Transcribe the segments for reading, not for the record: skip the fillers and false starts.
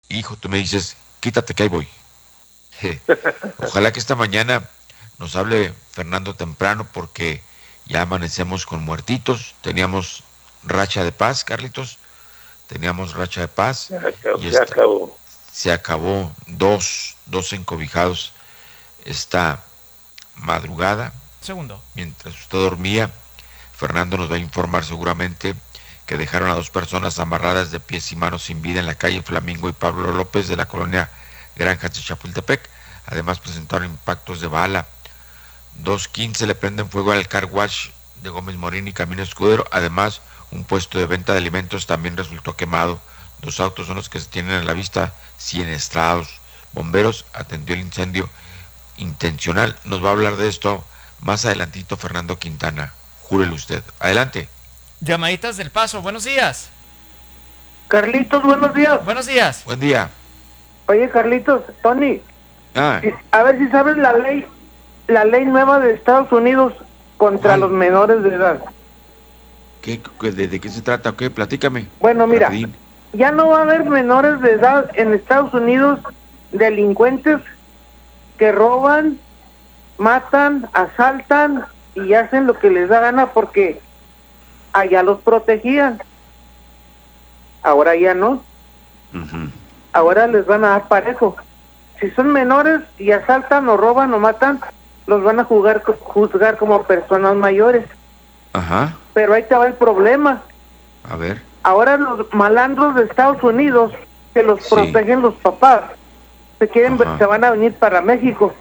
hijo, tú me dices, quítate que ahí voy. Ojalá que esta mañana nos hable Fernando temprano porque ya amanecemos con muertitos. Teníamos racha de paz, Carlitos. Teníamos racha de paz y Se acabó. se acabó dos encobijados esta madrugada. Segundo. Mientras usted dormía, Fernando nos va a informar seguramente que dejaron a 2 personas amarradas de pies y manos sin vida en la calle Flamingo y Pablo López de la colonia Granjas de Chapultepec. Además presentaron impactos de bala. 2:15 le prenden fuego al car wash de Gómez Morín y Camino Escudero. Además, un puesto de venta de alimentos también resultó quemado. 2 autos son los que se tienen a la vista siniestrados. Bomberos atendió el incendio intencional. Nos va a hablar de esto más adelantito Fernando Quintana. Júrele usted. Adelante. Llamaditas del Paso, buenos días. Carlitos, buenos días. Buenos días. Buen día. Oye, Carlitos, Tony, Ah, a ver si sabes la ley nueva de Estados Unidos contra ¿cuál? los menores de edad. ¿De qué se trata? ¿Qué? Platícame. Bueno, mira, Rapidín. ya no va a haber menores de edad en Estados Unidos, delincuentes que roban, matan, asaltan y hacen lo que les da gana porque allá los protegían. Ahora ya no. Ujú. Ahora les van a dar parejo. Si son menores y asaltan o roban o matan, los van a juzgar como personas mayores. Ajá. Pero ahí te va el problema. A ver. Ahora los malandros de Estados Unidos, que los Sí. protegen los papás, Ajá. se van a venir para México.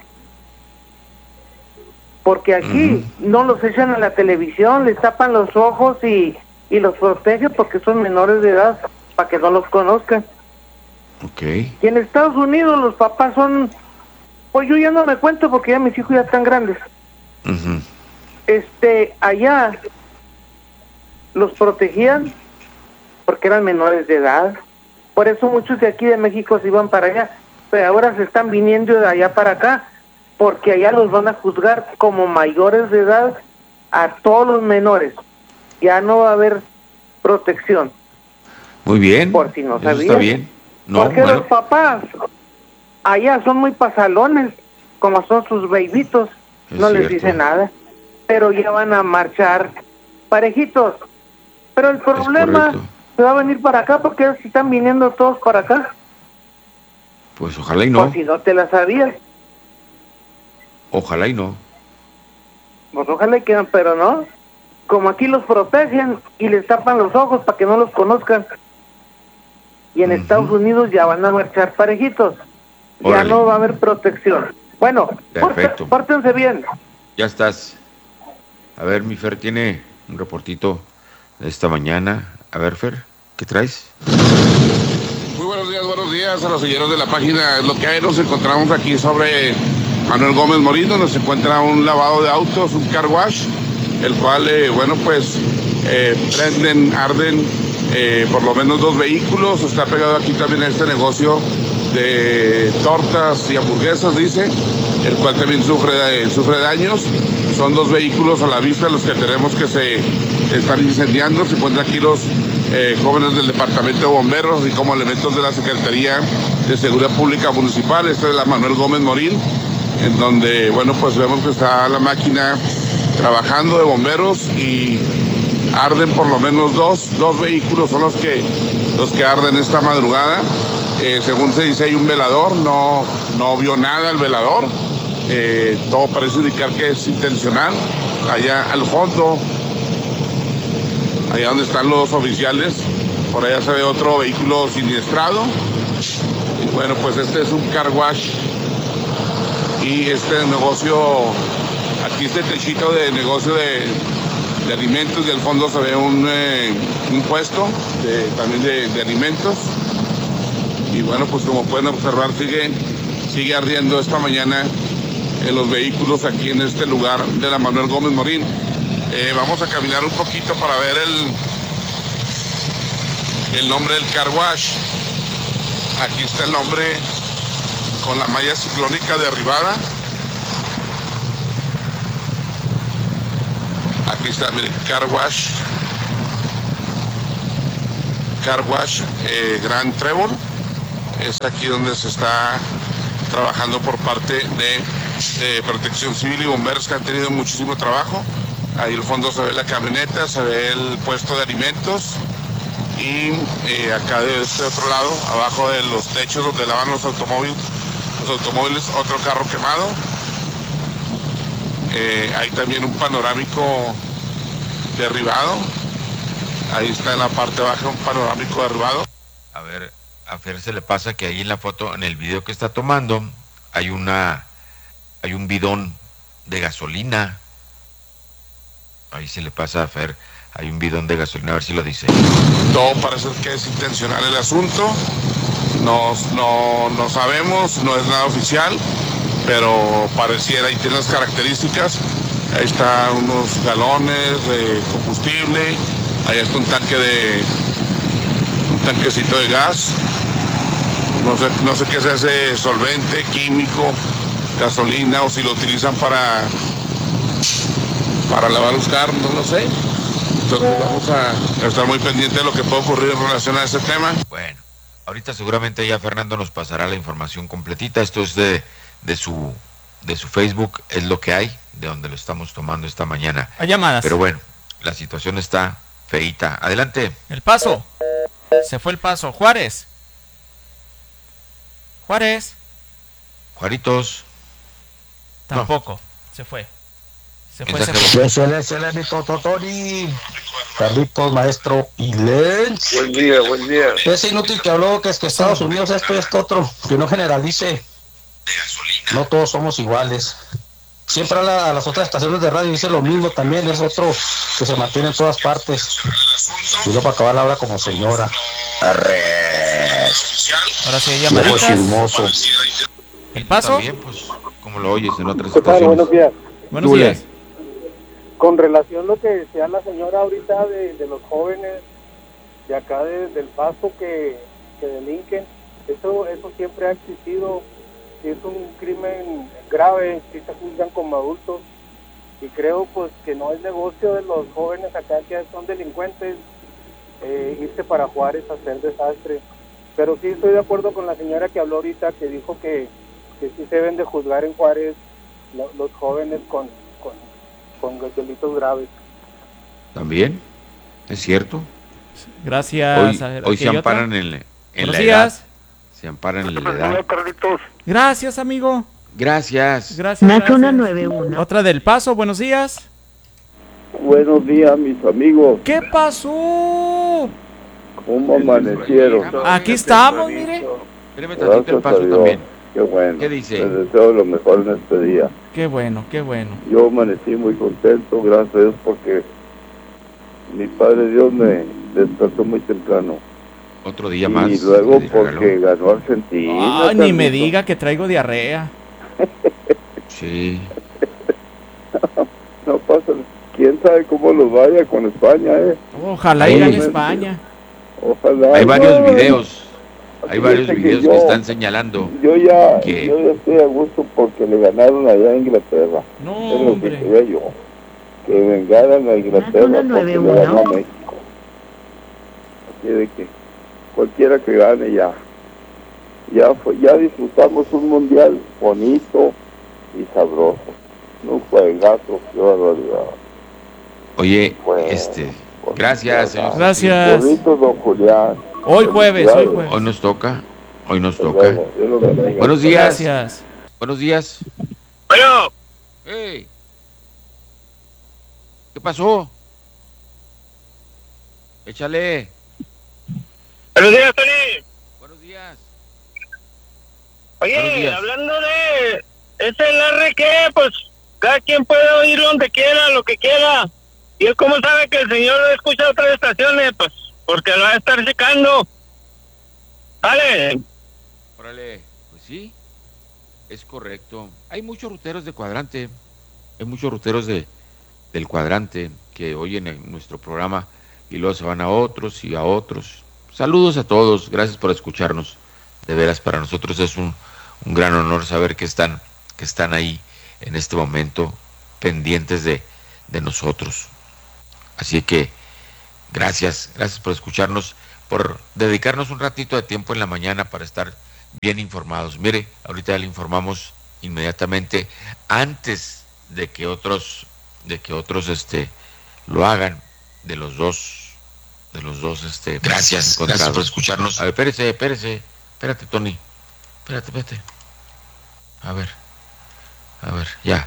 Porque aquí no los echan a la televisión, les tapan los ojos y los protegen porque son menores de edad, para que no los conozcan. Ok. Y en Estados Unidos los papás son, pues yo ya no me cuento porque ya mis hijos ya están grandes. Ujú. Allá los protegían porque eran menores de edad. Por eso muchos de aquí de México se iban para allá, pero ahora se están viniendo de allá para acá, porque allá los van a juzgar como mayores de edad a todos los menores. Ya no va a haber protección. Muy bien. Por si no Eso sabías. está bien. No, Porque bueno. los papás allá son muy pasalones, como son sus bebitos, Es no les cierto. dice nada, pero ya van a marchar parejitos. Pero el problema correcto. se va a venir para acá porque se están viniendo todos para acá. Pues ojalá y no. Por si no te la sabías, Ojalá y no. pues ojalá que no, pero no. Como aquí los protegen y les tapan los ojos para que no los conozcan. Y en Estados Unidos ya van a marchar parejitos. Ya Órale. no va a haber protección. Bueno, Perfecto. pórtense bien. Ya estás. A ver, mi Fer tiene un reportito de esta mañana. A ver, Fer, ¿qué traes? Muy buenos días a los señores de la página Es lo que hay. Nos encontramos aquí sobre Manuel Gómez Morín, donde se encuentra un lavado de autos, un car wash, el cual, prenden, arden por lo menos 2 vehículos. Está pegado aquí también este negocio de tortas y hamburguesas, dice, el cual también sufre daños. Son 2 vehículos a la vista los que tenemos que se están incendiando. Se encuentran aquí los jóvenes del Departamento de Bomberos, así como elementos de la Secretaría de Seguridad Pública Municipal. Esta es la Manuel Gómez Morín, en donde, pues vemos que está la máquina trabajando de bomberos y arden por lo menos dos vehículos son los que arden esta madrugada. Según se dice, hay un velador, no vio nada el velador. Todo parece indicar que es intencional. Allá al fondo, allá donde están los oficiales, por allá se ve otro vehículo siniestrado. Y bueno, pues este es un car wash y este negocio, aquí este techito de negocio de alimentos, y al fondo se ve un puesto también de alimentos. Y bueno, pues como pueden observar, sigue ardiendo esta mañana en los vehículos aquí en este lugar de la Manuel Gómez Morín. Vamos a caminar un poquito para ver el nombre del car wash. Aquí está el nombre con la malla ciclónica derribada. Aquí está, miren, car wash Gran Trébol. es aquí donde se está trabajando por parte de Protección Civil y bomberos, que han tenido muchísimo trabajo. Ahí al fondo se ve la camioneta, se ve el puesto de alimentos y acá de este otro lado, abajo de los techos donde lavan los automóviles, otro carro quemado. Hay también un panorámico derribado. Ahí está en la parte baja un panorámico derribado. A Fer se le pasa que ahí en la foto, en el video que está tomando, hay un bidón de gasolina. Ahí se le pasa a Fer, hay un bidón de gasolina, a ver si lo dice. Todo parece que es intencional el asunto. No sabemos, no es nada oficial, pero pareciera y tiene las características. Ahí están unos galones de combustible, ahí está un tanquecito de gas. No sé qué sea ese solvente, químico, gasolina, o si lo utilizan para lavar los carros, no lo sé. Entonces vamos a estar muy pendientes de lo que puede ocurrir en relación a este tema. Bueno, ahorita seguramente ya Fernando nos pasará la información completita. Esto es de su Facebook, es lo que hay, de donde lo estamos tomando esta mañana. Hay llamadas. Pero bueno, la situación está feíta. Adelante. El Paso. Se fue El Paso. Juárez. Juaritos. Tampoco. No. Se fue. Excelente, mi Totoni. Carlitos, maestro y Len. Buen día. Ese inútil que habló que es que Estados Unidos esto y esto otro, que no generalice. No todos somos iguales. Siempre habla a las otras estaciones de radio y dice lo mismo también, es otro que se mantiene en todas partes. Y luego para acabar la hora como señora. Ahora sí, llamaditas. Chismoso. El Paso. También, pues, como lo oyes en otras estaciones. Buenos días. Buenos días. Con relación a lo que decía la señora ahorita de los jóvenes de acá del Paso que delinquen, eso siempre ha existido. Si es un crimen grave, si se juzgan como adultos, y creo pues que no es negocio de los jóvenes acá que son delincuentes irse para Juárez a hacer desastre. Pero sí estoy de acuerdo con la señora que habló ahorita, que dijo que sí se deben de juzgar en Juárez los jóvenes con delitos graves. También, es cierto. Gracias. Hoy se amparan en la edad. Se amparan en la edad. Gracias, amigo. Gracias. Natuna 91. Otra del Paso, buenos días. Buenos días, mis amigos. ¿Qué pasó? ¿Cómo amanecieron? Aquí estamos, mire. Espérame tantito El Paso también. Qué bueno. ¿Qué dice? Les deseo lo mejor en este día. Qué bueno. Yo amanecí muy contento, gracias a Dios, porque mi Padre Dios me despertó muy temprano. Otro día más. Y luego porque ganó Argentina. Ay, ni me diga que traigo diarrea. Sí. No pasa, quién sabe cómo los vaya con España, Ojalá ir a España. Ojalá. Hay varios videos. Hay Fíjate varios videos que están señalando. Yo ya estoy a gusto porque le ganaron allá a Inglaterra. No, es lo hombre. que quería yo. Que vengaran a Inglaterra porque le ganó a México. Así de que cualquiera que gane ya disfrutamos un mundial bonito y sabroso. Un juegazo, qué barbaridad. Oye, gracias, señor. Gracias. Bonito, don Julián. Hoy jueves. Hoy nos toca. Buenos días. Gracias. Buenos días. Bueno. Hey. ¿Qué pasó? Échale. Buenos días, Tony. Buenos días. Oye, Buenos días. hablando de ese LR que, pues, cada quien puede oír donde quiera, lo que quiera. Y él cómo sabe que el señor escucha otras estaciones, pues, porque lo va a estar checando. Vale. Órale, pues sí, es correcto. Hay muchos ruteros de Cuadrante, hay muchos ruteros del Cuadrante que oyen en nuestro programa y luego se van a otros y a otros. Saludos a todos, gracias por escucharnos. De veras, para nosotros es un gran honor saber que están ahí en este momento pendientes de nosotros. Así que gracias por escucharnos, por dedicarnos un ratito de tiempo en la mañana para estar bien informados. Mire, ahorita ya le informamos inmediatamente antes de que otros lo hagan, de los dos Gracias por escucharnos. A ver, espérate, Tony. Espérate. A ver, ya.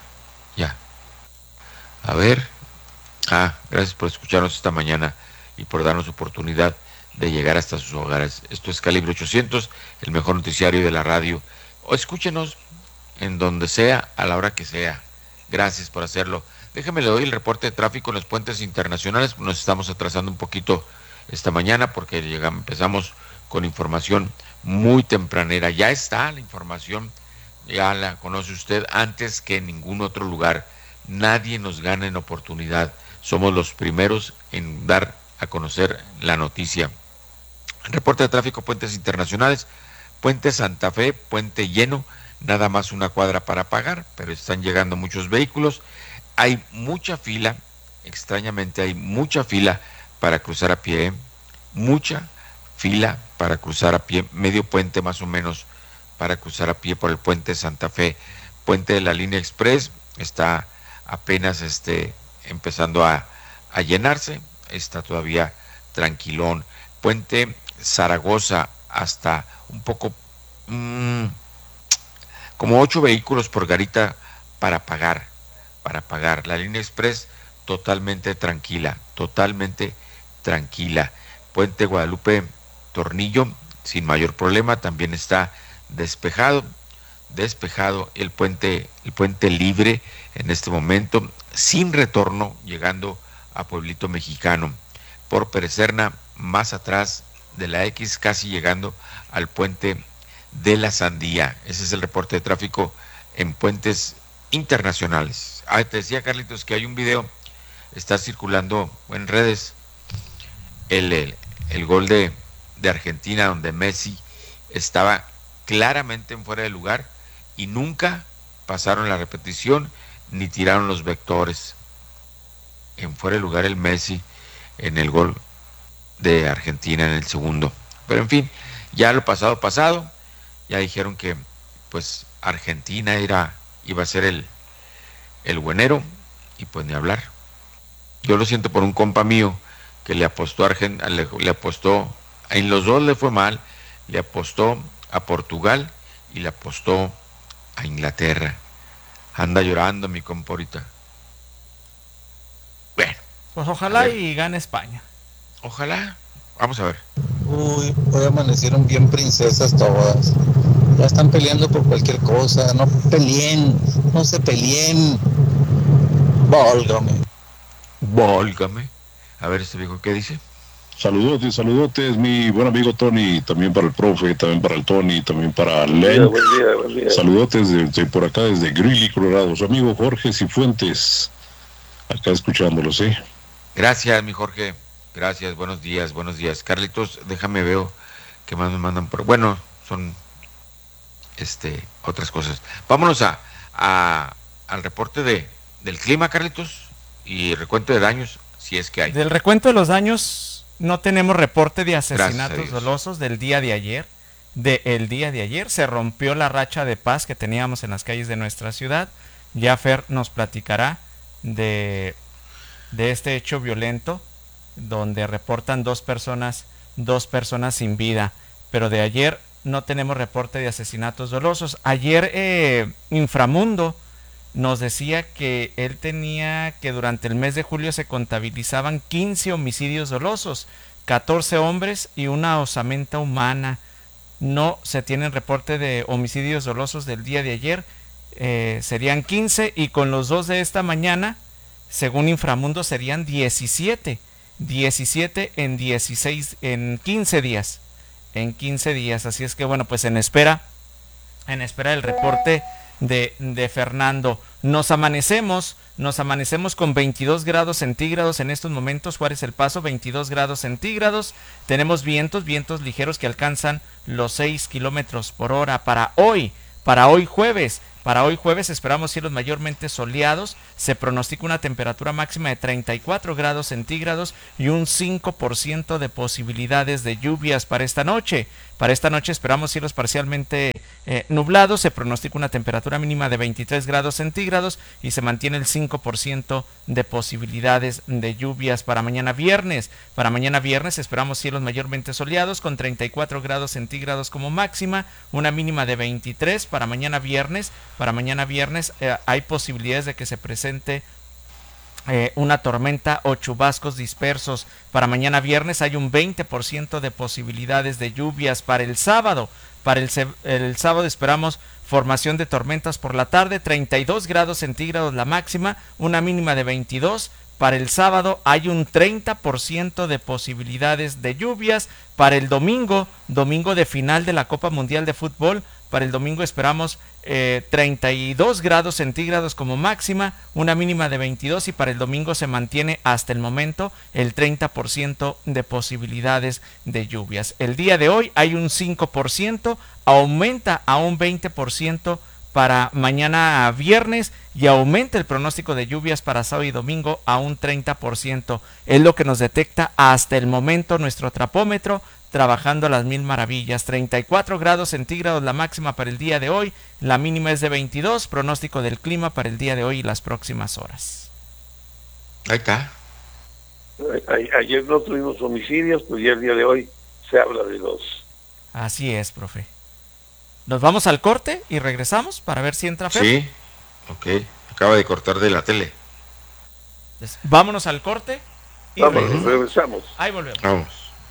A ver. Gracias por escucharnos esta mañana y por darnos oportunidad de llegar hasta sus hogares. Esto es Calibre 800, el mejor noticiario de la radio. O escúchenos en donde sea, a la hora que sea. Gracias por hacerlo. Déjeme le doy el reporte de tráfico en los puentes internacionales. Nos estamos atrasando un poquito esta mañana porque empezamos con información muy tempranera. Ya está la información, ya la conoce usted antes que en ningún otro lugar. Nadie nos gana en oportunidad. Somos los primeros en dar a conocer la noticia. Reporte de tráfico, puentes internacionales, Puente Santa Fe, puente lleno, nada más una cuadra para pagar, pero están llegando muchos vehículos. Hay mucha fila, extrañamente hay mucha fila para cruzar a pie, mucha fila para cruzar a pie, medio puente más o menos para cruzar a pie por el puente Santa Fe. Puente de la línea Express está apenas empezando a llenarse, está todavía tranquilón. Puente Zaragoza hasta un poco como 8 vehículos por garita para pagar. La línea Express totalmente tranquila. Puente Guadalupe Tornillo sin mayor problema, también está despejado el puente libre en este momento, sin retorno, llegando a Pueblito Mexicano, por Perecerna, más atrás de la X, casi llegando al puente de la Sandía. Ese es el reporte de tráfico en puentes internacionales. Te decía, Carlitos, que hay un video, está circulando en redes, el gol de Argentina, donde Messi estaba claramente en fuera de lugar y nunca pasaron la repetición ni tiraron los vectores. En fuera de lugar el Messi en el gol de Argentina en el segundo. Pero en fin, ya lo pasado, ya dijeron que pues Argentina iba a ser el buenero, y pues ni hablar. Yo lo siento por un compa mío que le apostó en los dos le fue mal, le apostó a Portugal y le apostó a Inglaterra. Anda llorando mi compa ahorita. Bueno, pues ojalá y gane España. Ojalá, vamos a ver. Uy, hoy amanecieron bien princesas todas. Ya están peleando por cualquier cosa. No se peleen. Válgame. A ver, este viejo, ¿qué dice? Saludotes, mi buen amigo Tony, también para el profe, también para el Tony, también para Len. Buen día. Saludotes por acá desde Greeley, Colorado. Su amigo Jorge Cifuentes, acá escuchándolos, ¿sí? Gracias, mi Jorge. Gracias, buenos días. Carlitos, déjame veo qué más me mandan por... Bueno, son otras cosas. Vámonos al reporte del clima, Carlitos, y recuento de daños, si es que hay. Del recuento de los daños no tenemos reporte de asesinatos dolosos del día de ayer. El día de ayer se rompió la racha de paz que teníamos en las calles de nuestra ciudad. Ya Fer nos platicará de este hecho violento, donde reportan dos personas sin vida, pero de ayer no tenemos reporte de asesinatos dolosos. Ayer Inframundo nos decía que él tenía que durante el mes de julio se contabilizaban 15 homicidios dolosos, 14 hombres y una osamenta humana. No se tienen reporte de homicidios dolosos del día de ayer, serían 15, y con los dos de esta mañana, según Inframundo, serían 17 en 15 días. Así es que bueno, pues en espera del reporte de Fernando. Nos amanecemos con 22 grados centígrados en estos momentos. Juárez El Paso, 22 grados centígrados. Tenemos vientos ligeros que alcanzan los 6 kilómetros por hora. Para para hoy jueves. Para hoy jueves esperamos cielos mayormente soleados, se pronostica una temperatura máxima de 34 grados centígrados y un 5% de posibilidades de lluvias para esta noche. Para esta noche esperamos cielos parcialmente nublados, se pronostica una temperatura mínima de 23 grados centígrados y se mantiene el 5% de posibilidades de lluvias para mañana viernes. Para mañana viernes esperamos cielos mayormente soleados con 34 grados centígrados como máxima, una mínima de 23 para mañana viernes. Para mañana viernes hay posibilidades de que se presente una tormenta o chubascos dispersos. Para mañana viernes hay un 20% de posibilidades de lluvias. Para el sábado, el sábado esperamos formación de tormentas por la tarde, 32 grados centígrados la máxima, una mínima de 22. Para el sábado hay un 30% de posibilidades de lluvias. Para el domingo de final de la Copa Mundial de Fútbol, para el domingo esperamos 32 grados centígrados como máxima, una mínima de 22 y para el domingo se mantiene hasta el momento el 30% de posibilidades de lluvias. El día de hoy hay un 5%, aumenta a un 20% para mañana viernes y aumenta el pronóstico de lluvias para sábado y domingo a un 30%. Es lo que nos detecta hasta el momento nuestro trapómetro, trabajando a las mil maravillas. 34 grados centígrados la máxima para el día de hoy, la mínima es de 22, pronóstico del clima para el día de hoy y las próximas horas. Ahí está. Ayer no tuvimos homicidios, pues ya el día de hoy se habla de 2. Así es, profe. Nos vamos al corte y regresamos para ver si entra Fer. Sí, ok. Acaba de cortar de la tele. Entonces, vámonos al corte y regresamos. Ahí volvemos. Vamos.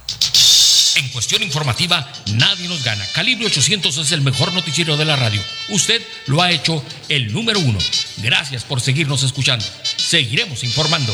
En cuestión informativa, nadie nos gana. Calibre 800 es el mejor noticiero de la radio. Usted lo ha hecho el número 1. Gracias por seguirnos escuchando. Seguiremos informando.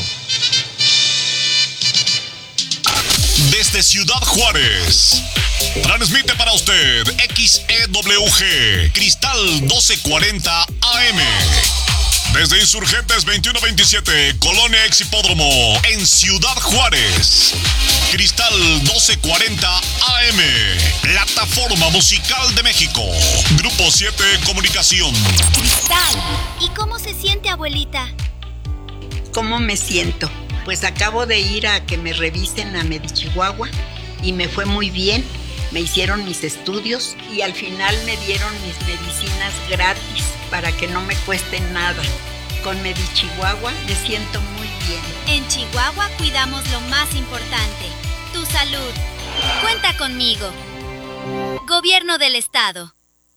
Desde Ciudad Juárez, transmite para usted XEWG, Cristal 1240 AM. Desde Insurgentes 2127, Colonia Ex Hipódromo, en Ciudad Juárez. Cristal 1240 AM, Plataforma Musical de México. Grupo 7 Comunicación. Cristal, ¿y cómo se siente, abuelita? ¿Cómo me siento? Pues acabo de ir a que me revisen a Medichihuahua y me fue muy bien. Me hicieron mis estudios y al final me dieron mis medicinas gratis para que no me cueste nada. Con Medichihuahua me siento muy bien. En Chihuahua cuidamos lo más importante, tu salud. Cuenta conmigo. Gobierno del Estado.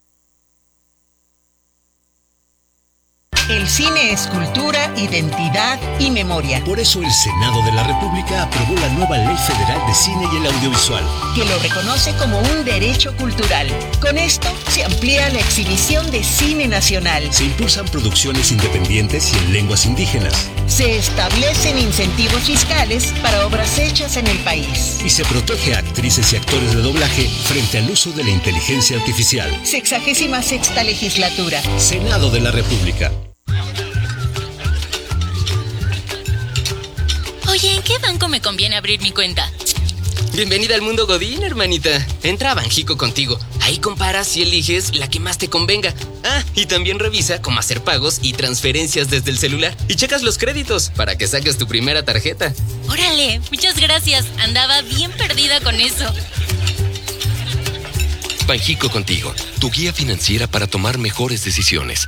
El cine es cultura, identidad y memoria. Por eso el Senado de la República aprobó la nueva Ley Federal de Cine y el Audiovisual, que lo reconoce como un derecho cultural. Con esto se amplía la exhibición de cine nacional. Se impulsan producciones independientes y en lenguas indígenas. Se establecen incentivos fiscales para obras hechas en el país. Y se protege a actrices y actores de doblaje frente al uso de la inteligencia artificial. 66ª Legislatura. Senado de la República. Oye, ¿en qué banco me conviene abrir mi cuenta? Bienvenida al mundo Godín, hermanita. Entra a Banjico contigo. Ahí comparas y eliges la que más te convenga. Ah, y también revisa cómo hacer pagos y transferencias desde el celular. Y checas los créditos para que saques tu primera tarjeta. ¡Órale! Muchas gracias. Andaba bien perdida con eso. Banjico contigo, tu guía financiera para tomar mejores decisiones.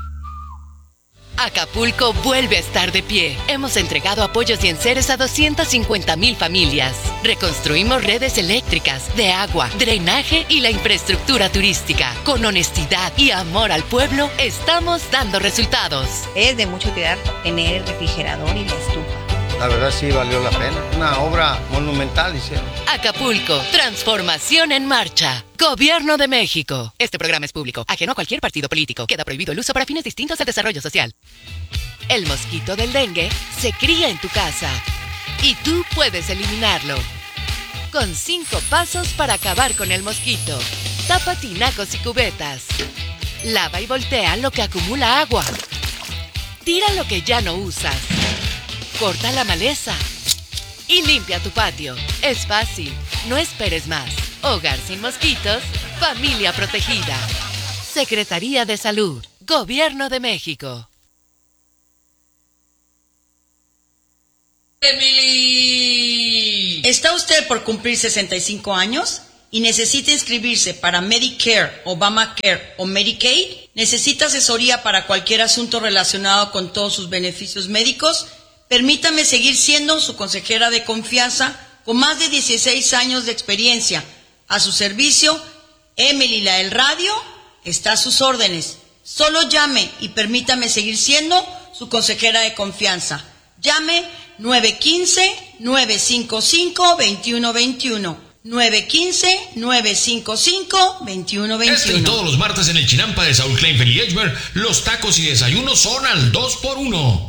Acapulco vuelve a estar de pie. Hemos entregado apoyos y enseres a 250,000 familias. Reconstruimos redes eléctricas, de agua, drenaje y la infraestructura turística. Con honestidad y amor al pueblo, estamos dando resultados. Es de mucha utilidad tener el refrigerador y la estufa. La verdad sí valió la pena. Una obra monumental hicieron. Acapulco, transformación en marcha. Gobierno de México. Este programa es público, ajeno a cualquier partido político. Queda prohibido el uso para fines distintos al desarrollo social. El mosquito del dengue se cría en tu casa y tú puedes eliminarlo. Con 5 pasos para acabar con el mosquito. Tapa tinacos y cubetas. Lava y voltea lo que acumula agua. Tira lo que ya no usas. Corta la maleza y limpia tu patio. Es fácil, no esperes más. Hogar sin mosquitos, familia protegida. Secretaría de Salud, Gobierno de México. Emily. ¿Está usted por cumplir 65 años y necesita inscribirse para Medicare, Obamacare o Medicaid? ¿Necesita asesoría para cualquier asunto relacionado con todos sus beneficios médicos? Permítame seguir siendo su consejera de confianza con más de 16 años de experiencia. A su servicio, Emily la del radio está a sus órdenes. Solo llame y permítame seguir siendo su consejera de confianza. Llame 915-955-2121. 915-955-2121. Este y todos los martes en el Chinampa de Saúl Kleinfeld y Edgemer, los tacos y desayunos son al 2x1.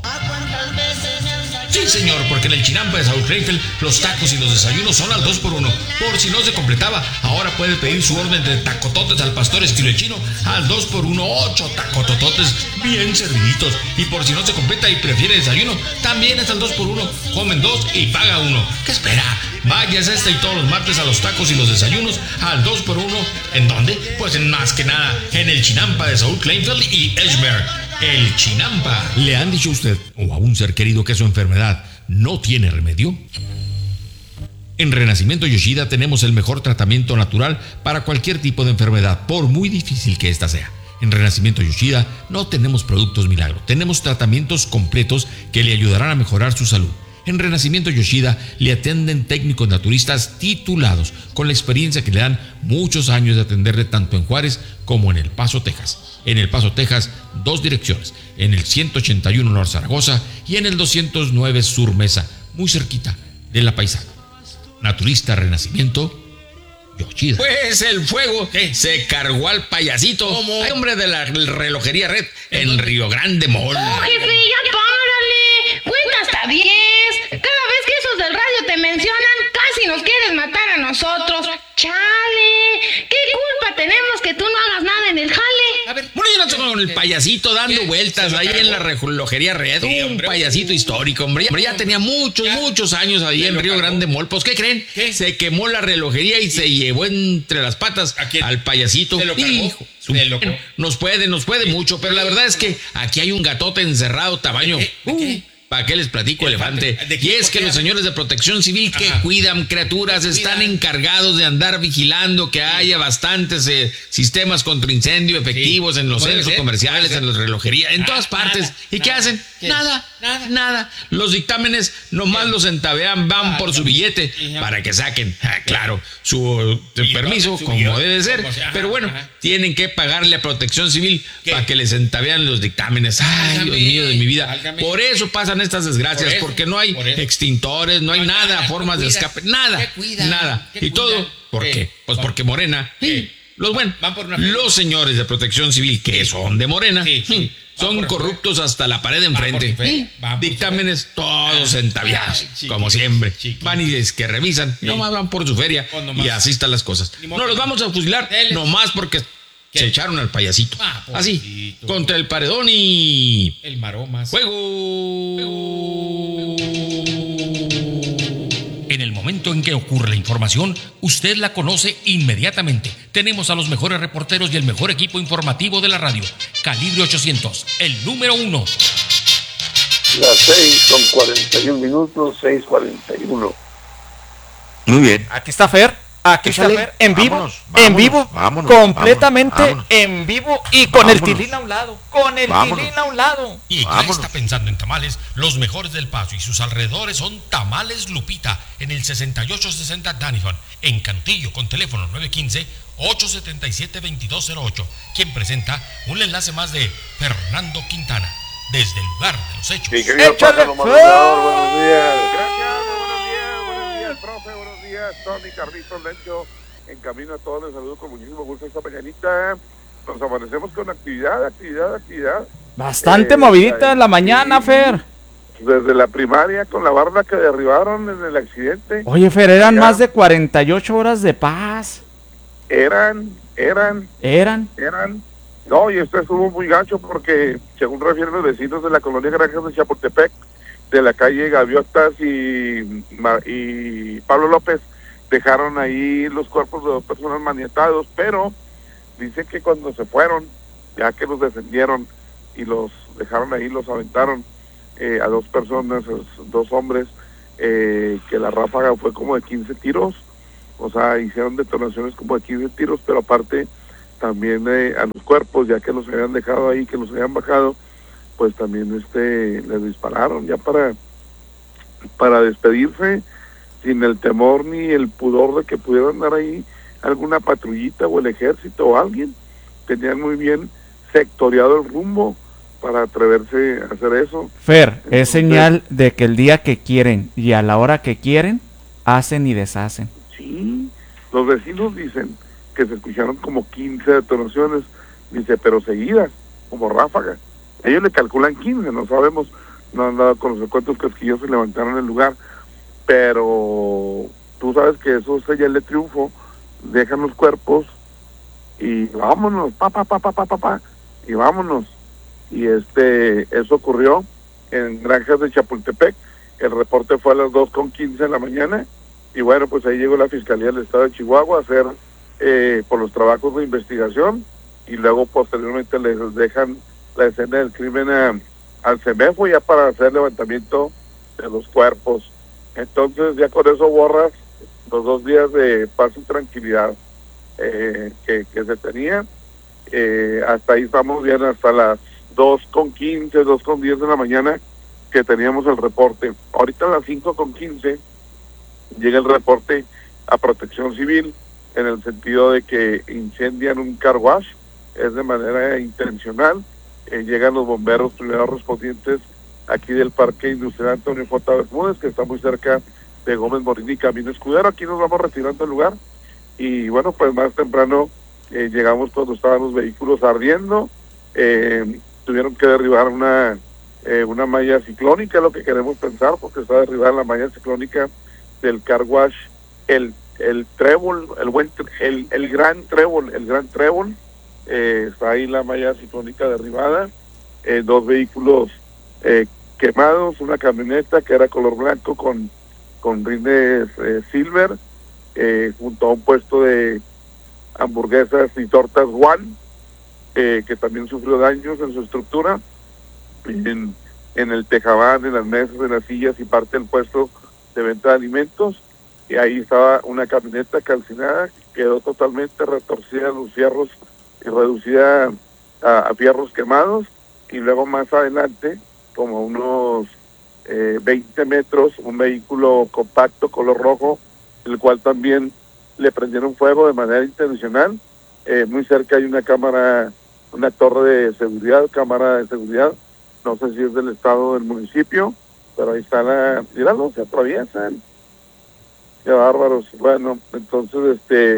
Sí, señor, porque en el Chinampa de Saúl Kleinfeld, los tacos y los desayunos son al 2x1. Por si no se completaba, ahora puede pedir su orden de tacototes al pastor estilo chino al 2x1, 8 tacotototes bien serviditos. Y por si no se completa y prefiere desayuno, también es al 2x1. Comen 2 y paga 1. ¿Qué espera? Váyase este y todos los martes a los tacos y los desayunos al 2x1. ¿En dónde? Pues en más que nada, en el Chinampa de Saúl Kleinfeld y Edgemer. El Chinampa. ¿Le han dicho a usted o a un ser querido que su enfermedad no tiene remedio? En Renacimiento Yoshida tenemos el mejor tratamiento natural para cualquier tipo de enfermedad, por muy difícil que ésta sea. En Renacimiento Yoshida no tenemos productos milagro, tenemos tratamientos completos que le ayudarán a mejorar su salud. En Renacimiento Yoshida le atienden técnicos naturistas titulados, con la experiencia que le dan muchos años de atenderle tanto en Juárez como en El Paso, Texas. En El Paso, Texas, 2 direcciones, en el 181 North Zaragoza y en el 209 Sur Mesa, muy cerquita de La Paisana. Naturista Renacimiento Yoshida. Pues el fuego se cargó al payasito, hombre de la relojería Red, en Río Grande Mall. ¡Oh, jefe, ya párale! ¡Cuenta hasta 10! Cada vez que esos del radio te mencionan, casi nos quieres matar a nosotros. ¡Chale! ¿Qué culpa tenemos que tú no hagas nada en el jale? A ver, bueno, yo no estoy con el payasito dando vueltas ahí en la relojería Red. Sí, un payasito histórico, hombre. Ya tenía muchos años ahí en Río Grande Mall. Pues, ¿qué creen? Se quemó la relojería y se llevó entre las patas al payasito. Se lo cargó. Nos puede mucho, pero la verdad es que aquí hay un gatote encerrado tamaño. ¿Para qué les platico, elefante? Y es que los señores de Protección Civil que cuidan criaturas están encargados de andar vigilando que haya bastantes sistemas contra incendio efectivos en los centros comerciales, en las relojerías, en todas partes. ¿Y qué hacen? Nada. Los dictámenes nomás los entabean, van por su billete para que saquen, claro, su permiso, como debe ser. Pero bueno, tienen que pagarle a Protección Civil para que les entabean los dictámenes. Ay, Dios mío de mi vida. Por eso pasan estas desgracias, porque no hay extintores, no hay nada, formas de escape, nada. ¿Y todo por qué? Pues porque Morena, los señores de Protección Civil que son de Morena, son corruptos hasta la pared de enfrente. Dictámenes todos entabiados, como siempre. Van y es que revisan, nomás van por su feria y así están las cosas. No los vamos a fusilar nomás porque se echaron al payasito. Así, contra el paredón y... el maromas. ¡Fuego! En el momento en que ocurre la información, usted la conoce inmediatamente. Tenemos a los mejores reporteros y el mejor equipo informativo de la radio. Calibre 800, el número 1. Las 6:41, 6:41. Muy bien. Aquí está Fer. Aquí está Fer, en vivo, completamente en vivo y con el tilín a un lado, ¿Y quién está pensando en tamales? Los mejores del Paso y sus alrededores son Tamales Lupita, en el 6860 Danifon, en Cantillo, con teléfono 915-877-2208, quien presenta un enlace más de Fernando Quintana, desde el lugar de los hechos. Mi querido Pájaro Madrugador, buenos días. Gracias, buenos días, profe, buenos días, Tony, Carlitos, Lencho, en camino a todos les saludo con muchísimo gusto esta mañanita. Nos amanecemos con actividad. Bastante movidita en la mañana, Fer. Desde la primaria con la barda que derribaron en el accidente. Oye, Fer, eran más de 48 horas de paz. Eran. No, y esto estuvo muy gacho porque, según refieren los vecinos de la colonia Granjas de Chapultepec, de la calle Gaviotas y Pablo López, dejaron ahí los cuerpos de 2 personas maniatados, pero dice que cuando se fueron, ya que los defendieron y los dejaron ahí, los aventaron a dos personas, dos hombres, que la ráfaga fue como de 15 tiros, o sea, hicieron detonaciones como de 15 tiros, pero aparte también a los cuerpos, ya que los habían dejado ahí, que los habían bajado, pues también les dispararon ya para despedirse, sin el temor ni el pudor de que pudieran andar ahí alguna patrullita o el ejército o alguien. Tenían muy bien sectoriado el rumbo para atreverse a hacer eso. Fer, entonces, es señal de que el día que quieren y a la hora que quieren, hacen y deshacen. Sí, los vecinos dicen que se escucharon como 15 detonaciones, dice, pero seguidas, como ráfaga. Ellos le calculan 15, no sabemos, no han dado con los recuentos que ellos se levantaron en el lugar, pero tú sabes que eso es señal de triunfo, dejan los cuerpos y vámonos, y vámonos. Y eso ocurrió en Granjas de Chapultepec. El reporte fue a las 2:15 de la mañana y bueno, pues ahí llegó la Fiscalía del Estado de Chihuahua a hacer por los trabajos de investigación y luego posteriormente les dejan la escena del crimen al CEMEFO ya para hacer levantamiento de los cuerpos. Entonces ya con eso borras los 2 días de paz y tranquilidad que se tenía. Hasta ahí estamos bien, hasta las 2:15, 2:10 de la mañana que teníamos el reporte. Ahorita a las 5:15 llega el reporte a Protección Civil en el sentido de que incendian un car wash, es de manera intencional. Llegan los bomberos primeros respondientes aquí del Parque Industrial Antonio J. Bermúdez, que está muy cerca de Gómez Morín y Camino Escudero. Aquí nos vamos retirando del lugar y bueno, pues más temprano llegamos cuando estaban los vehículos ardiendo. Tuvieron que derribar una malla ciclónica, lo que queremos pensar, porque está derribada la malla ciclónica del car wash, el trébol, el gran trébol, está ahí la malla ciclónica derribada, 2 vehículos quemados, una camioneta que era color blanco con rines silver, junto a un puesto de hamburguesas y tortas Juan, que también sufrió daños en su estructura, en el tejabán, en las mesas, en las sillas y parte del puesto de venta de alimentos. Y ahí estaba una camioneta calcinada, quedó totalmente retorcida en los fierros y reducida a fierros quemados. Y luego más adelante, como unos 20 metros, un vehículo compacto color rojo, el cual también le prendieron fuego de manera intencional. Muy cerca hay una cámara, una torre de seguridad, cámara de seguridad, no sé si es del estado o del municipio, pero ahí está míralo, se atraviesan. Qué bárbaros. Bueno, entonces,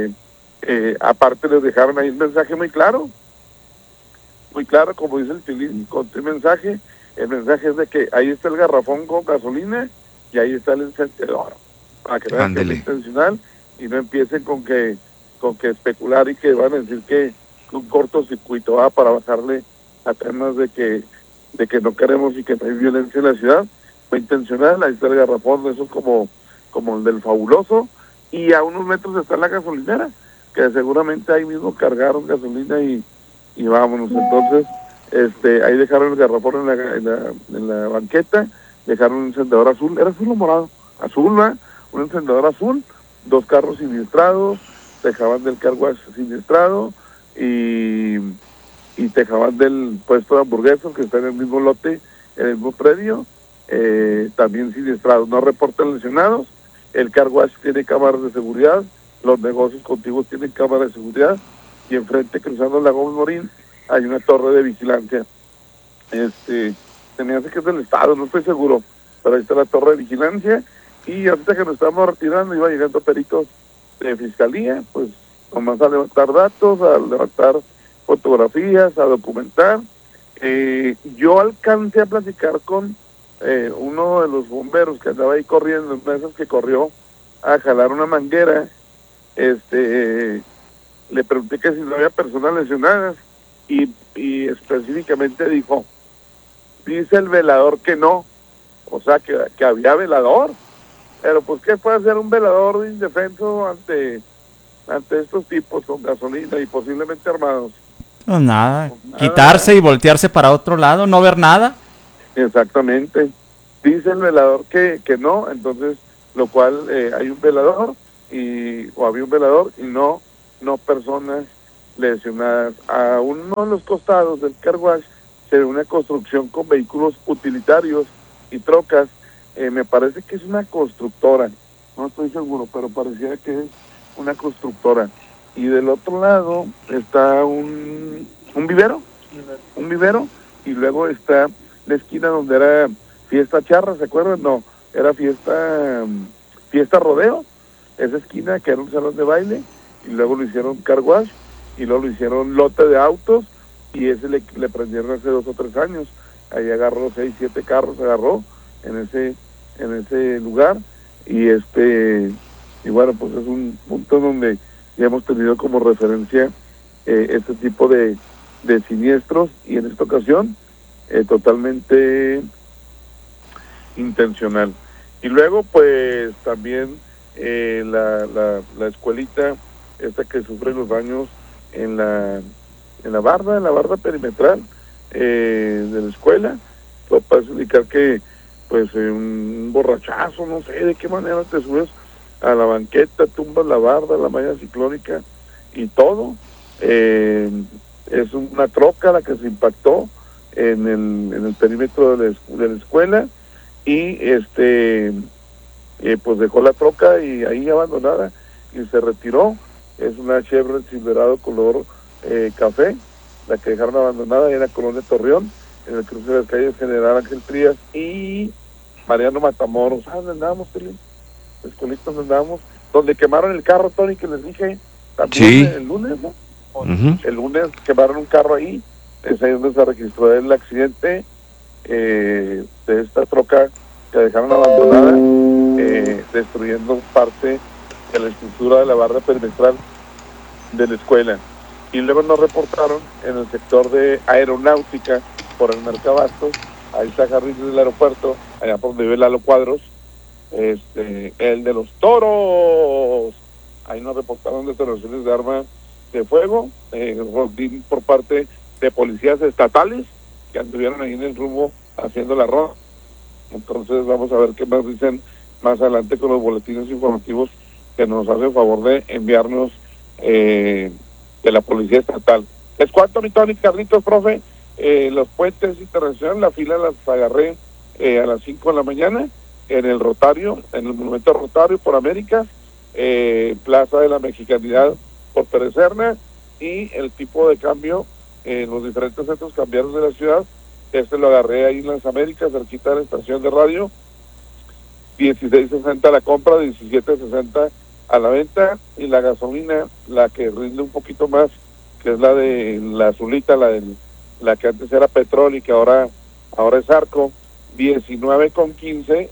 aparte les dejaron ahí un mensaje muy claro, como dice el Tilín, con el mensaje es de que ahí está el garrafón con gasolina y ahí está el encendedor, para que vean que es intencional y no empiecen con que especular y que van a decir que un cortocircuito va para bajarle a temas de que no queremos y que no hay violencia en la ciudad. Fue intencional, ahí está el garrafón, eso es como el del Fabuloso, y a unos metros está la gasolinera, que seguramente ahí mismo cargaron gasolina y vámonos. Entonces, ahí dejaron el garrafón en la banqueta, dejaron un encendedor azul, ¿era azul o morado? Azul, ¿verdad? Un encendedor azul, 2 carros siniestrados, Tejabán del car wash siniestrado y Tejabán del puesto de hamburguesas que está en el mismo lote, en el mismo predio, también siniestrados. No reportan lesionados. El car wash tiene cámaras de seguridad, los negocios contiguos tienen cámaras de seguridad y enfrente, cruzando la Gómez Morín, hay una torre de vigilancia. Se me hace que es del estado, no estoy seguro, pero ahí está la torre de vigilancia. Y ahorita que nos estamos retirando, iba llegando peritos de fiscalía, pues nomás a levantar datos, a levantar fotografías, a documentar. Yo alcancé a platicar con uno de los bomberos que andaba ahí corriendo, en esas que corrió a jalar una manguera. Le pregunté que si no había personas lesionadas y específicamente dice el velador que no, o sea que había velador. Pero pues ¿qué puede hacer un velador indefenso ante ante estos tipos con gasolina y posiblemente armados? Pues nada, quitarse y voltearse para otro lado, no ver nada. Exactamente. Dice el velador que no, entonces, lo cual hay un velador o había un velador y no personas lesionadas. A uno de los costados del car wash se ve una construcción con vehículos utilitarios y trocas. Me parece que es una constructora, no estoy seguro, pero parecía que es una constructora. Y del otro lado está un vivero, y luego está la esquina donde era Fiesta Charra, ¿se acuerdan? No, era Fiesta Rodeo, esa esquina que era un salón de baile, y luego lo hicieron car wash, y luego lo hicieron lote de autos, y ese le prendieron hace 2 o 3 años. Ahí agarró 6, 7 carros, en ese lugar, y bueno, pues es un punto donde ya hemos tenido como referencia este tipo de siniestros, y en esta ocasión totalmente intencional. Y luego pues también la escuelita esta que sufre los daños en la barda perimetral de la escuela, pues parece indicar que pues un borrachazo, no sé de qué manera te subes a la banqueta, tumbas la barda, la malla ciclónica y todo. Es una troca la que se impactó en el perímetro de la escuela, y pues dejó la troca y ahí abandonada y se retiró. Es una Chevrolet Silverado color café, la que dejaron abandonada en la colonia Torreón, en el cruce de las calles General Ángel Trías y Mariano Matamoros. ¿Dónde andábamos, Teli? Escuelitos donde andábamos, donde quemaron el carro, Tony, que les dije también. Sí. El lunes, ¿no? El lunes quemaron un carro ahí, es ahí donde se registró el accidente de esta troca que dejaron abandonada, destruyendo parte de la estructura de la barra perimetral de la escuela. Y luego nos reportaron en el sector de aeronáutica por el Mercabastos, ahí está Jarrín del aeropuerto, allá por donde vive Lalo Cuadros, el de los toros, ahí nos reportaron detonaciones de arma de fuego, por parte de policías estatales que anduvieron ahí en el rumbo haciendo la ronda. Entonces vamos a ver qué más dicen más adelante con los boletines informativos que nos hacen favor de enviarnos de la policía estatal. ¿Es cuánto, mi Tony Carlitos, profe? Los puentes internacionales, la fila las agarré a las 5 de la mañana en el Rotario, en el Monumento Rotario por Américas, Plaza de la Mexicanidad por Pérez Serna, y el tipo de cambio en los diferentes centros cambiarios de la ciudad, lo agarré ahí en las Américas, cerquita de la estación de radio, 16.60 la compra, 17.60 a la venta, y la gasolina, la que rinde un poquito más, que es la de la azulita, la que antes era petróleo y que ahora es Arco, 19.15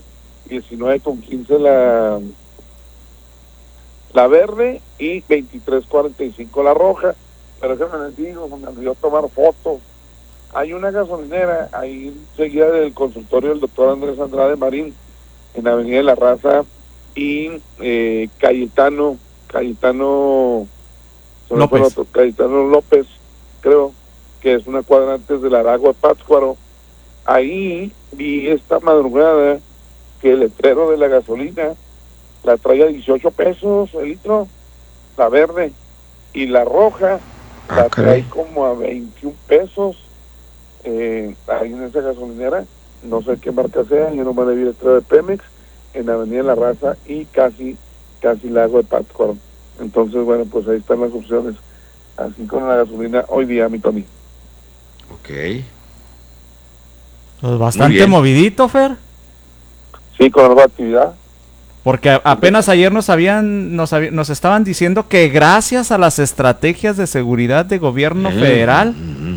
la verde y 23.45 la roja. Pero déjenme les digo, me olvidó tomar fotos. Hay una gasolinera ahí seguida del consultorio del doctor Andrés Andrade Marín, en Avenida de la Raza y Cayetano López, creo que es una cuadra antes del Aragua Pátzcuaro. Ahí vi esta madrugada que el letrero de la gasolina la trae a 18 pesos el litro, la verde, y la roja la trae como a 21 pesos. Ahí en esa gasolinera, no sé qué marca sea, yo no me vi el letrero de Pemex, en Avenida La Raza y casi Lago de Pátzcuaro. Entonces, bueno, pues ahí están las opciones, así con la gasolina hoy día, mi Tony. Ok. Pues bastante movidito, Fer. Sí, con algo de actividad. Porque apenas ayer nos estaban diciendo que gracias a las estrategias de seguridad de gobierno federal,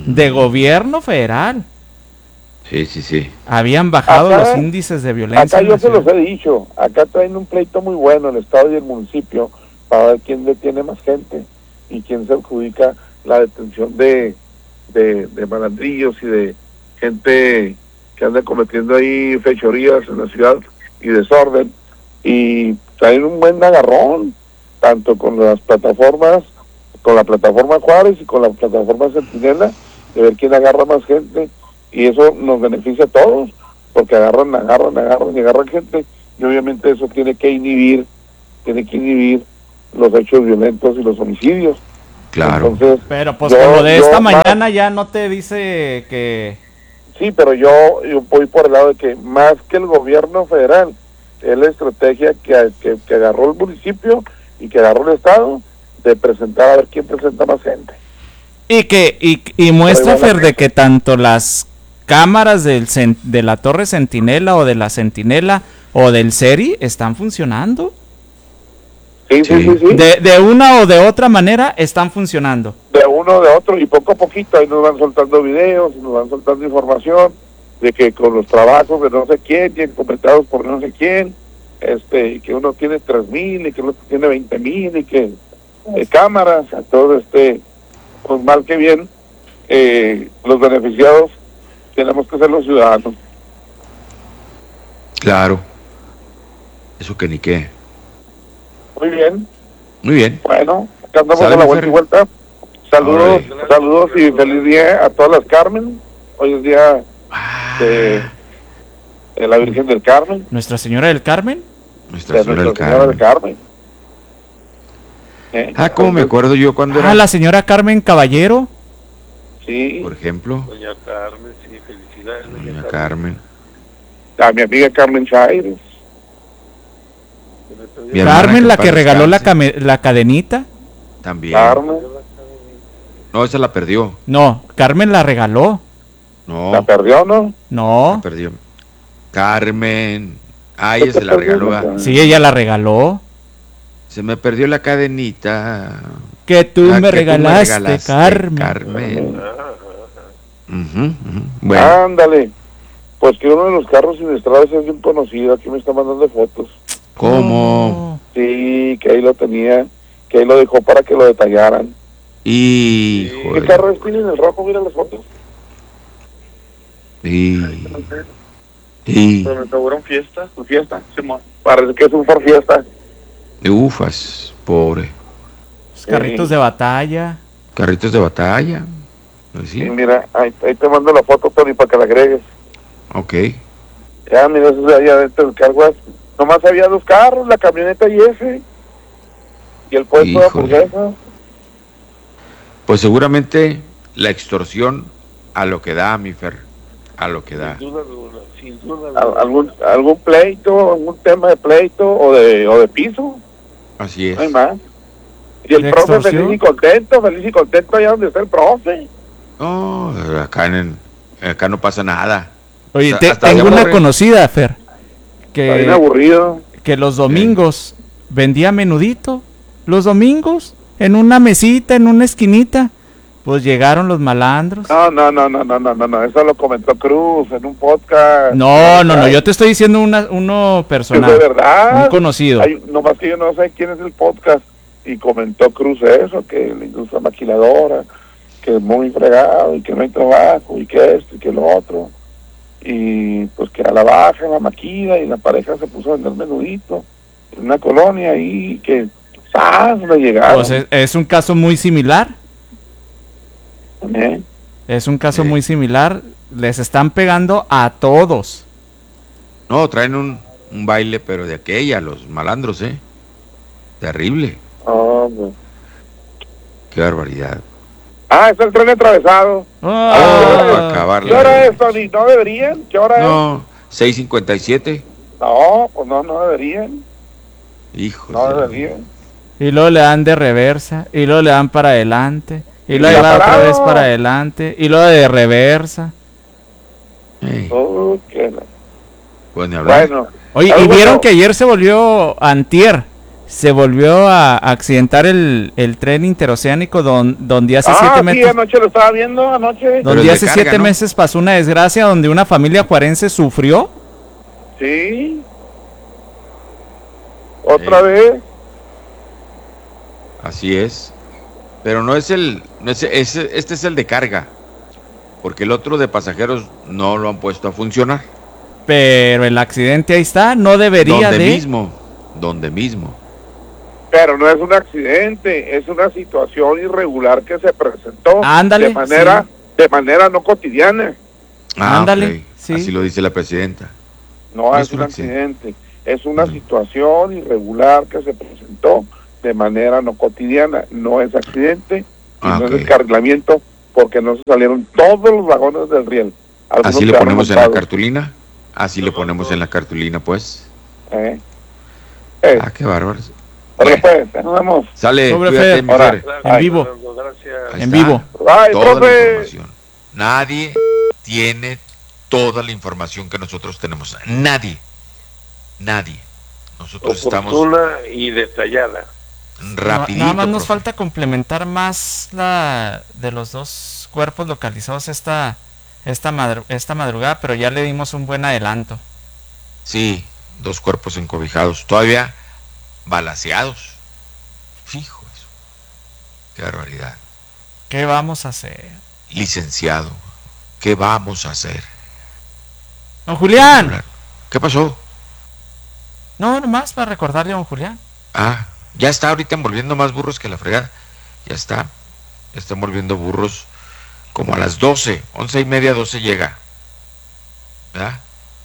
Sí. habían bajado los índices de violencia. Acá yo se los he dicho, acá traen un pleito muy bueno el estado y el municipio para ver quién detiene más gente y quién se adjudica la detención de malandrillos y de gente que anda cometiendo ahí fechorías en la ciudad y desorden, y traen un buen agarrón. tanto con las plataformas, con la plataforma Juárez y con la plataforma Centinela, de ver quién agarra más gente, y eso nos beneficia a todos, porque agarran gente, y obviamente eso tiene que inhibir los hechos violentos y los homicidios. Claro. Entonces, pero pues con lo de esta mañana ya no te dice que... Sí, pero yo voy por el lado de que más que el gobierno federal, es la estrategia que agarró el municipio y que agarró el estado, de presentar a ver quién presenta más gente. Y muestra, Fer, de que tanto las cámaras de la Torre Centinela o de la Centinela o del CERI están funcionando. Sí. De una o de otra manera están funcionando. De uno o de otro, y poco a poquito ahí nos van soltando videos, nos van soltando información de que con los trabajos de no sé quién, y comentados por no sé quién, que uno tiene 3,000 y que uno tiene 20,000 y que cámaras, entonces pues mal que bien, los beneficiados tenemos que ser los ciudadanos. Claro, eso que ni qué. Muy bien. Bueno, acá andamos ¿Sale, a la vuelta y vuelta. Saludos y feliz día a todas las Carmen. Hoy es día de la Virgen del Carmen. ¿Nuestra Señora del Carmen? Nuestra Señora del Carmen. ¿Cómo me acuerdo yo cuando era? La señora Carmen Caballero. Sí. Por ejemplo. Doña Carmen, sí, felicidades. Doña Carmen. A mi amiga Carmen Chaires. Carmen, la que regaló la cadenita. También. Carmen. No, esa la perdió. No, Carmen la regaló. No. ¿La perdió, no? No. La perdió. Carmen. Ella se la regaló. Sí, ella la regaló. Se me perdió la cadenita. Que tú me regalaste, Carmen. Bueno. Ándale. Pues que uno de los carros siniestrados es bien conocido. Aquí me está mandando fotos. ¿Cómo? Sí, que ahí lo tenía, que ahí lo dejó para que lo detallaran. Hijo. ¿Qué carro es? ¿Tiene en el rojo? Mira las fotos. ¿Pero me aseguraron fiesta? ¿Un fiesta? Parece que es un Ford Fiesta. Ufas, pobre. Carritos de batalla. Carritos de batalla. Sí, mira, ahí te mando la foto, Tony, para que la agregues. Ok. Ya, mira, eso es allá dentro del carguas. Nomás había 2 carros, la camioneta y ese. Y el puesto de hamburguesa. Pues seguramente la extorsión a lo que da, mi Fer. A lo que da. Sin duda. ¿Algún pleito, algún tema de pleito o de piso? Así es. No hay más. Y el profe feliz y contento allá donde está el profe. No, acá no pasa nada. Oye, tengo una conocida, Fer, está bien aburrido. Que los domingos vendía menudito. Los domingos, en una mesita, en una esquinita. Pues llegaron los malandros. No, eso lo comentó Cruz en un podcast. No, yo te estoy diciendo uno personal. ¿Es de verdad? Un conocido. Nomás que yo no sé quién es el podcast. Y comentó Cruz eso, que la industria maquiladora, que es muy fregado y que no hay trabajo y que esto y que lo otro. Y pues que a la baja la maquila y la pareja se puso a vender menudito en una colonia ahí que me llegaron. Pues es un caso muy similar. Es un caso muy similar. Les están pegando a todos. No, traen un baile, pero de aquella, los malandros, terrible. Qué barbaridad. Es el tren atravesado. ¿Qué hora es, Tony? ¿No deberían? ¿Qué hora es? No, 6:57. No, pues no deberían. Hijo. No deberían. Y luego le dan de reversa, y luego le dan para adelante, y luego le dan otra vez para adelante, y luego de reversa. Pues ni hablar. Bueno. Oye, ¿y vieron que ayer se volvió se volvió a accidentar el tren interoceánico donde hace 7 meses? Sí, anoche lo estaba viendo, Donde hace 7 meses pasó una desgracia donde una familia juarense sufrió. Sí. ¿Otra vez? Así es. Pero no es este es el de carga. Porque el otro de pasajeros no lo han puesto a funcionar. Pero el accidente ahí está, no debería Donde mismo. Pero no es un accidente, es una situación irregular que se presentó. Ándale, de manera no cotidiana. Ándale, okay. Sí. Así lo dice la presidenta. No es un accidente, es una situación irregular que se presentó de manera no cotidiana, no es accidente, y no es descarrilamiento, porque no se salieron todos los vagones del riel. Algunos así le ponemos en la cartulina, así le ponemos en la cartulina, pues. Qué bárbaro. Oye, pues, nos vemos. Sale, cuídate, mujer. En vivo. Ahí en está. vivo. Ay, toda profe. la información. Nadie tiene toda la información que nosotros tenemos. Nadie. Nosotros oportuna y detallada. Rapidito. Nada más nos falta complementar más la de los dos cuerpos localizados esta madrugada, pero ya le dimos un buen adelanto. Sí, 2 cuerpos encobijados, todavía balaceados. Fijo eso. Qué barbaridad. ¿Qué vamos a hacer? Licenciado, ¿qué vamos a hacer? Don Julián. ¿Qué pasó? No, nomás para recordarle a don Julián. Ya está ahorita envolviendo más burros que la fregada. Ya está envolviendo burros como a las 12, 11:30, 12 llega. ¿Verdad?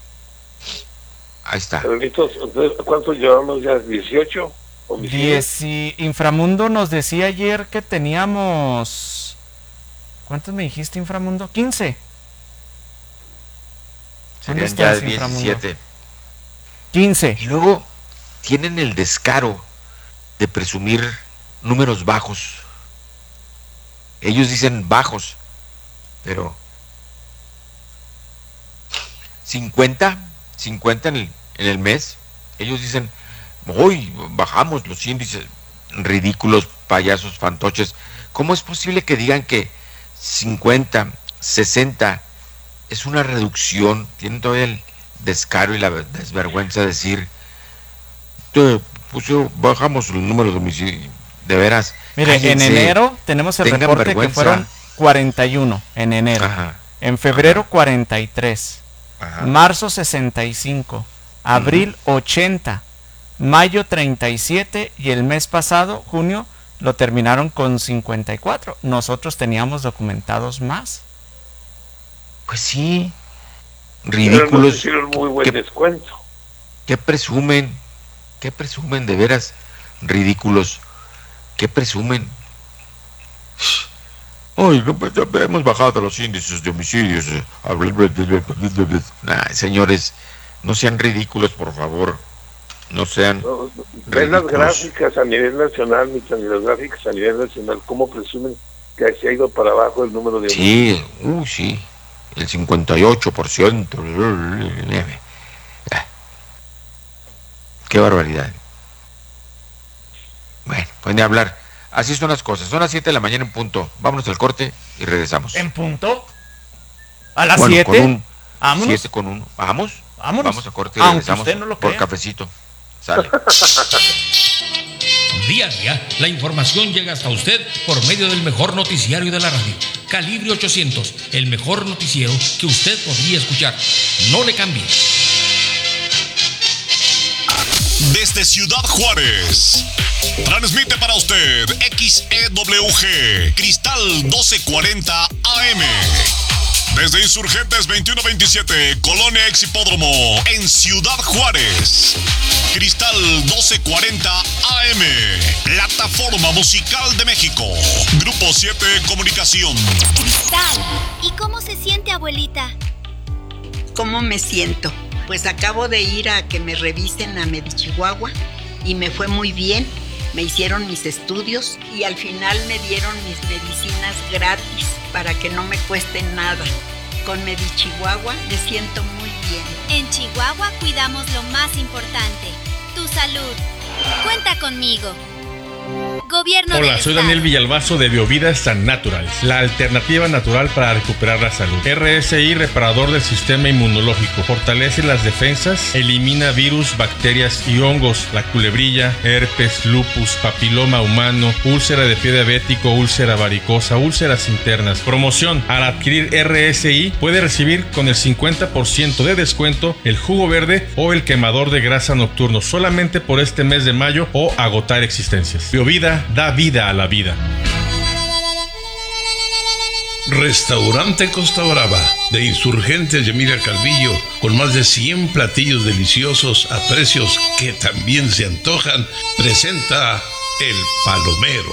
Ahí está. ¿Cuántos llevamos ya? ¿18? Inframundo nos decía ayer que teníamos... ¿Cuántos me dijiste, Inframundo? 15. Serían ya 17. 15. Y luego tienen el descaro de presumir números bajos. Ellos dicen bajos, pero 50 en el mes. Ellos dicen, hoy bajamos los índices. Ridículos, payasos, fantoches. ¿Cómo es posible que digan que 50, 60 es una reducción? Tienen todavía el descaro y la desvergüenza de decir, bajamos el número de homicidios. De veras. Mire, en enero tenemos el reporte que fueron 41 en enero. En febrero 43. Marzo 65. Abril 80. Mayo 37. Y el mes pasado, junio, lo terminaron con 54. Nosotros teníamos documentados más. Pues sí. Ridículos. Hicieron muy buen descuento. ¿Qué presumen? De veras? Ridículos. ¿Qué presumen? Ay, hemos bajado los índices de homicidios. Señores, no sean ridículos, por favor. No sean ven las gráficas a nivel nacional, ni las gráficas a nivel nacional, ¿cómo presumen que se ha ido para abajo el número de homicidios? Sí, el 58%. Qué barbaridad. Bueno, pueden hablar. Así son las cosas. Son las 7 de la mañana en punto. Vámonos al corte y regresamos. ¿En punto? ¿A las 7? Vámonos. 7 con 1. Vámonos. Vamos a corte y regresamos por cafecito. Sale. Día a día, la información llega hasta usted por medio del mejor noticiario de la radio. Calibre 800, el mejor noticiero que usted podría escuchar. No le cambie. Desde Ciudad Juárez, transmite para usted XEWG, Cristal 1240 AM. Desde Insurgentes 2127, Colonia Exhipódromo, en Ciudad Juárez. Cristal 1240 AM, Plataforma Musical de México. Grupo 7 Comunicación. Cristal, ¿y cómo se siente, abuelita? ¿Cómo me siento? Pues acabo de ir a que me revisen a Medichihuahua y me fue muy bien. Me hicieron mis estudios y al final me dieron mis medicinas gratis para que no me cueste nada. Con Medichihuahua me siento muy bien. En Chihuahua cuidamos lo más importante, tu salud. Cuenta conmigo. Gobierno Hola, del soy Estado. Daniel Villalbazo de Biovida San Naturals, la alternativa natural para recuperar la salud. RSI, reparador del sistema inmunológico, fortalece las defensas, elimina virus, bacterias y hongos, la culebrilla, herpes, lupus, papiloma humano, úlcera de pie diabético, úlcera varicosa, úlceras internas. Promoción: al adquirir RSI puede recibir con el 50% de descuento el jugo verde o el quemador de grasa nocturno solamente por este mes de mayo o agotar existencias. Biovida da vida a la vida. Restaurante Costa Brava, de Insurgentes de Emilia Calvillo, con más de 100 platillos deliciosos a precios que también se antojan, presenta El Palomero.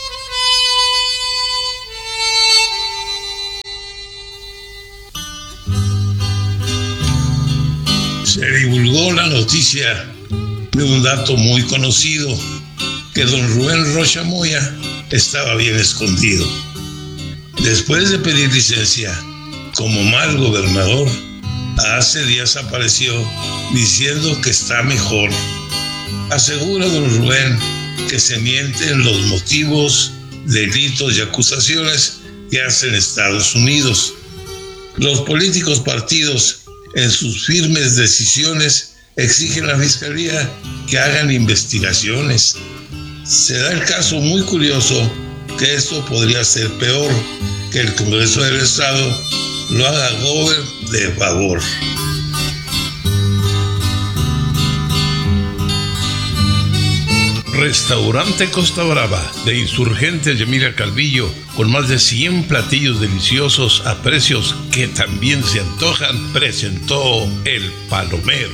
Se divulgó la noticia de un dato muy conocido, que don Rubén Rocha Moya estaba bien escondido. Después de pedir licencia como mal gobernador, hace días apareció diciendo que está mejor. Asegura don Rubén que se mienten los motivos, delitos y acusaciones que hacen Estados Unidos. Los políticos partidos, en sus firmes decisiones, exigen a la Fiscalía que hagan investigaciones. Se da el caso muy curioso que esto podría ser peor, que el Congreso del Estado lo haga de favor. Restaurante Costa Brava, de Insurgentes de Emilia Calvillo, con más de 100 platillos deliciosos a precios que también se antojan, presentó El Palomero.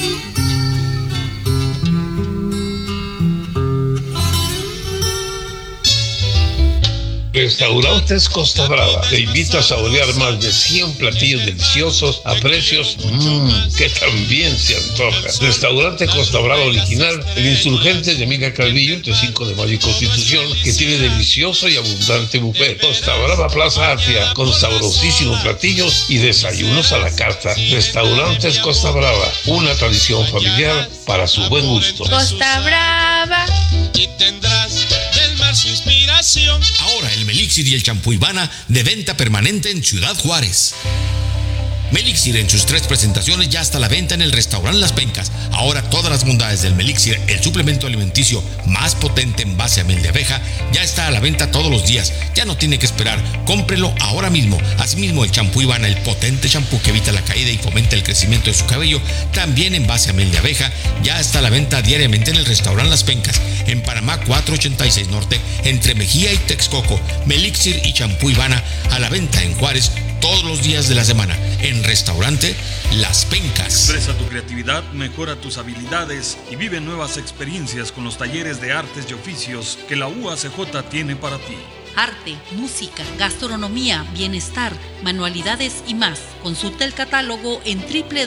Restaurantes Costa Brava te invita a saborear más de 100 platillos deliciosos a precios que también se antoja. Restaurante Costa Brava original, el Insurgentes de Emilia Calvillo, entre 5 de mayo y Constitución, que tiene delicioso y abundante buffet. Costa Brava Plaza Atria, con sabrosísimos platillos y desayunos a la carta. Restaurantes Costa Brava, una tradición familiar para su buen gusto. Costa Brava. Y tendrás del mar su inspiración. Ahora el Melixir y el champú Ivana de venta permanente en Ciudad Juárez. Melixir en sus 3 presentaciones ya está a la venta en el restaurante Las Pencas. Ahora todas las bondades del Melixir, el suplemento alimenticio más potente en base a miel de abeja, ya está a la venta todos los días. Ya no tiene que esperar, cómprelo ahora mismo. Asimismo el champú Ivana, el potente champú que evita la caída y fomenta el crecimiento de su cabello, también en base a miel de abeja, ya está a la venta diariamente en el restaurante Las Pencas, en Panamá 486 Norte, entre Mejía y Texcoco. Melixir y champú Ivana a la venta en Juárez todos los días de la semana en restaurante Las Pencas. Expresa tu creatividad, mejora tus habilidades y vive nuevas experiencias con los talleres de artes y oficios que la UACJ tiene para ti. Arte, música, gastronomía, bienestar, manualidades y más. Consulta el catálogo en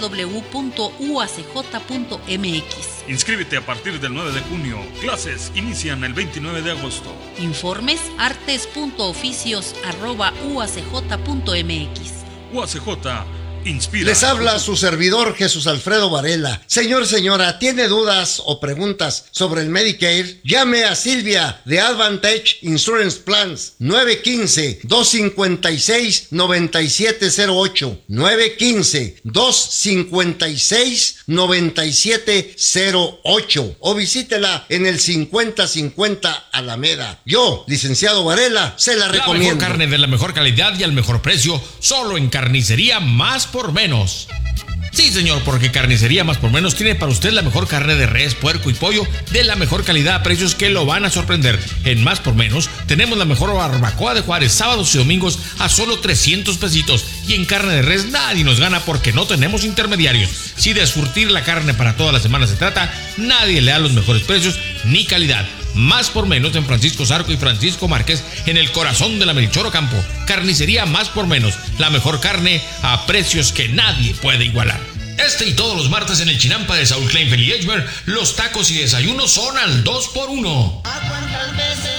www.uacj.mx. Inscríbete a partir del 9 de junio. Clases inician el 29 de agosto. Informes artes.oficios@uacj.mx. UACJ inspira. Les habla su servidor Jesús Alfredo Varela. Señor, señora, ¿tiene dudas o preguntas sobre el Medicare? Llame a Silvia de Advantage Insurance Plans 915-256-9708 915-256-9708 o visítela en el 5050 Alameda. Yo, licenciado Varela, se la recomiendo. La mejor carne de la mejor calidad y al mejor precio, solo en Carnicería Más por Menos. Sí, señor, porque Carnicería Más por Menos tiene para usted la mejor carne de res, puerco y pollo de la mejor calidad a precios que lo van a sorprender. En Más por Menos tenemos la mejor barbacoa de Juárez, sábados y domingos a solo 300 pesitos. Y en carne de res nadie nos gana porque no tenemos intermediarios. Si de surtir la carne para toda la semana se trata, nadie le da los mejores precios ni calidad. Más por Menos en Francisco Zarco y Francisco Márquez, en el corazón de la Melchor Ocampo. Carnicería Más por Menos, la mejor carne a precios que nadie puede igualar. Este y todos los martes en el Chinampa de Saúl Kleinfeld y Edgemer, los tacos y desayunos son al 2x1.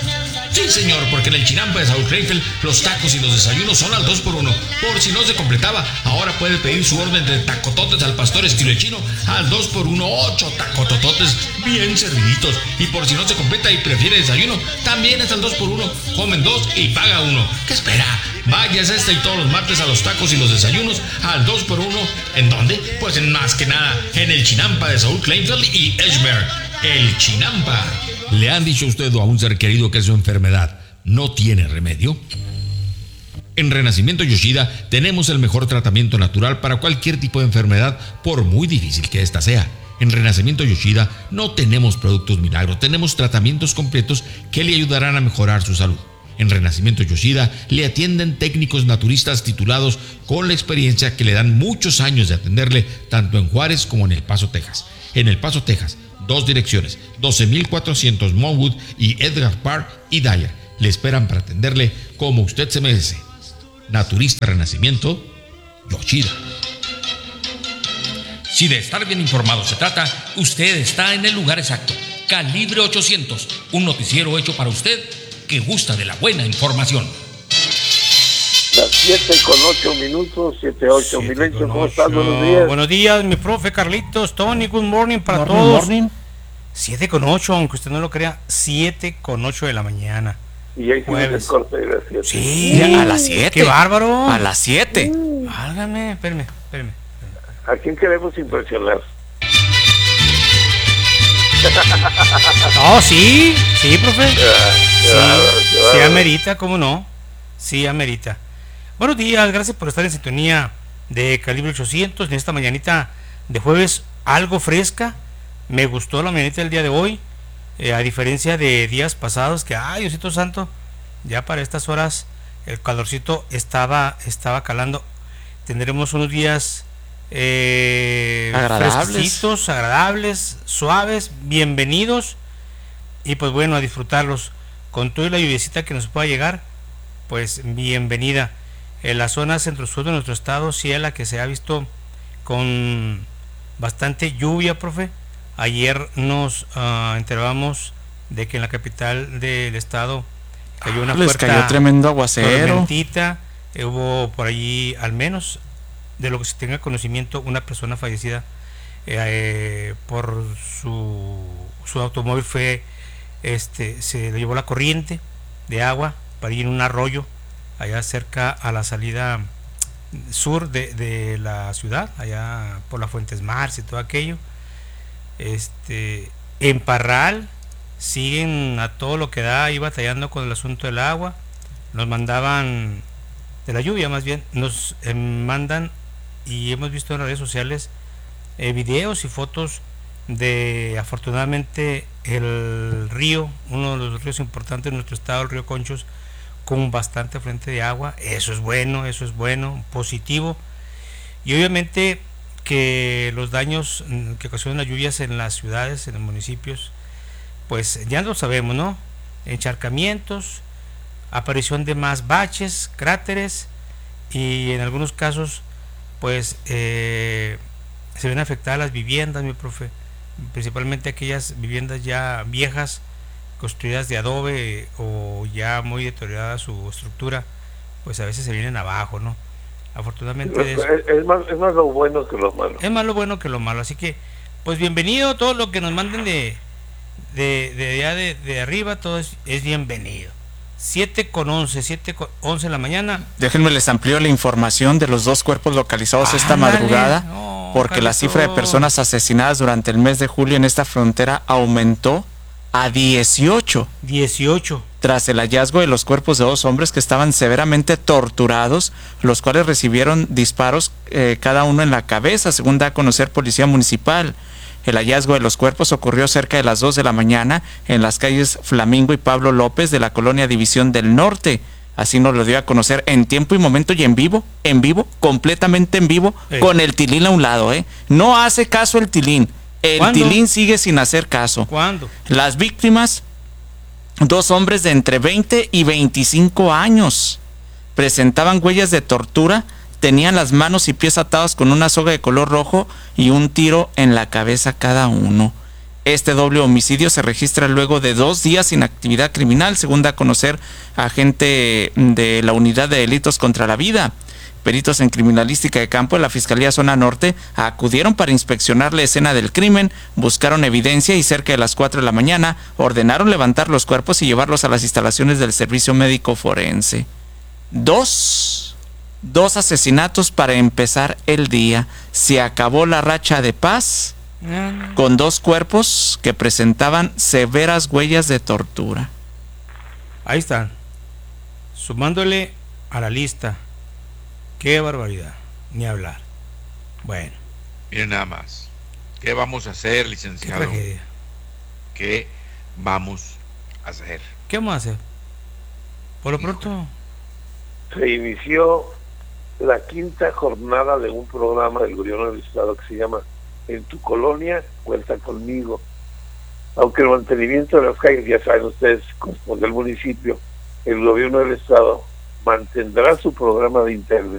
Sí, señor, porque en el Chinampa de Saúl Kleinfeld los tacos y los desayunos son al 2x1. Por si no se completaba, ahora puede pedir su orden de tacototes al pastor estilo chino al 2x1, 8 tacotototes bien serviditos. Y por si no se completa y prefiere desayuno, también es al 2x1. Comen 2 y paga 1. ¿Qué espera? Vayas y todos los martes a los tacos y los desayunos al 2x1. ¿En dónde? Pues en más que nada, en el Chinampa de Saúl Kleinfeld y Edgeberg. El Chinampa. ¿Le han dicho a usted o a un ser querido que su enfermedad no tiene remedio? En Renacimiento Yoshida tenemos el mejor tratamiento natural para cualquier tipo de enfermedad, por muy difícil que ésta sea. En Renacimiento Yoshida no tenemos productos milagro, tenemos tratamientos completos que le ayudarán a mejorar su salud. En Renacimiento Yoshida le atienden técnicos naturistas titulados con la experiencia que le dan muchos años de atenderle tanto en Juárez como en El Paso, Texas. En El Paso, Texas, 2 direcciones, 12,400 Monwood y Edgar Park y Dyer. Le esperan para atenderle como usted se merece. Naturista Renacimiento Yoshida. Si de estar bien informado se trata, usted está en el lugar exacto. Calibre 800, un noticiero hecho para usted que gusta de la buena información. Las 7:08, 7:08. Milencio, ¿cómo estás? Buenos días. Buenos días, mi profe Carlitos, Tony, good morning para todos. Morning. 7:08, aunque usted no lo crea, 7:08 de la mañana. Y ya hicimos el corte de las 7. Sí, a las 7. ¡Qué bárbaro! A las 7. Válgame, espérame. ¿A quién queremos impresionar? Oh, sí, profe. Sí, amerita, ¿cómo no? Sí, amerita. Buenos días, gracias por estar en sintonía de Calibre 800 en esta mañanita de jueves algo fresca. Me gustó la mañanita del día de hoy, a diferencia de días pasados que, ay, Diosito Santo, ya para estas horas el calorcito estaba calando. Tendremos unos días fresquecitos, agradables, suaves, bienvenidos, y pues bueno, a disfrutarlos con toda la lluviecita que nos pueda llegar. Pues bienvenida. En la zona centro-sur de nuestro estado, sí es la que se ha visto con bastante lluvia, profe. Ayer nos enterábamos de que en la capital del estado cayó una fuerte, cayó tremendo aguacero, tormentita. Hubo por allí, al menos de lo que se tenga conocimiento, una persona fallecida por su automóvil fue se le llevó la corriente de agua para ir en un arroyo allá cerca a la salida sur de la ciudad, allá por la Fuentes Mars y todo aquello. En Parral siguen a todo lo que da ahí batallando con el asunto del agua. Nos mandaban, de la lluvia más bien, nos mandan, y hemos visto en las redes sociales videos y fotos de, afortunadamente, el río, uno de los ríos importantes de nuestro estado, el río Conchos, con bastante afluente de agua. Eso es bueno, positivo. Y obviamente que los daños que ocasionan las lluvias en las ciudades, en los municipios, pues ya lo sabemos, ¿no? Encharcamientos, aparición de más baches, cráteres, y en algunos casos pues se ven afectadas las viviendas, mi profe, principalmente aquellas viviendas ya viejas, construidas de adobe o ya muy deteriorada su estructura, pues a veces se vienen abajo, ¿no? Afortunadamente es más lo bueno que lo malo. Es más lo bueno que lo malo, así que pues bienvenido, todo lo que nos manden de allá de arriba, todo es bienvenido. 7:11 de la mañana. Déjenme les amplío la información de los 2 cuerpos localizados esta madrugada, porque la cifra de personas asesinadas durante el mes de julio en esta frontera aumentó a 18. Tras el hallazgo de los cuerpos de 2 hombres que estaban severamente torturados, los cuales recibieron disparos cada uno en la cabeza, según da a conocer Policía Municipal. El hallazgo de los cuerpos ocurrió cerca de las 2 de la mañana en las calles Flamingo y Pablo López de la colonia División del Norte. Así nos lo dio a conocer en tiempo y momento y en vivo, completamente en vivo, con el tilín a un lado, No hace caso el tilín. El tilín sigue sin hacer caso. ¿Cuándo? Las víctimas, 2 hombres de entre 20 y 25 años. Presentaban huellas de tortura, tenían las manos y pies atados con una soga de color rojo y un tiro en la cabeza cada uno. Este doble homicidio se registra luego de 2 días sin actividad criminal, según da a conocer agente de la Unidad de Delitos contra la Vida. Peritos en criminalística de campo de la Fiscalía Zona Norte acudieron para inspeccionar la escena del crimen, buscaron evidencia y cerca de las 4 de la mañana ordenaron levantar los cuerpos y llevarlos a las instalaciones del Servicio Médico Forense. Dos asesinatos para empezar el día. Se acabó la racha de paz con 2 cuerpos que presentaban severas huellas de tortura. Ahí están, sumándole a la lista. Qué barbaridad, ni hablar. Bueno. Miren nada más. ¿Qué vamos a hacer, licenciado? Qué tragedia. ¿Qué vamos a hacer? ¿Qué vamos a hacer? Por lo pronto. Se inició la 5ª jornada de un programa del gobierno del estado que se llama En tu colonia, cuenta conmigo. Aunque el mantenimiento de las calles, ya saben ustedes, corresponde al municipio, el gobierno del estado mantendrá su programa de intervención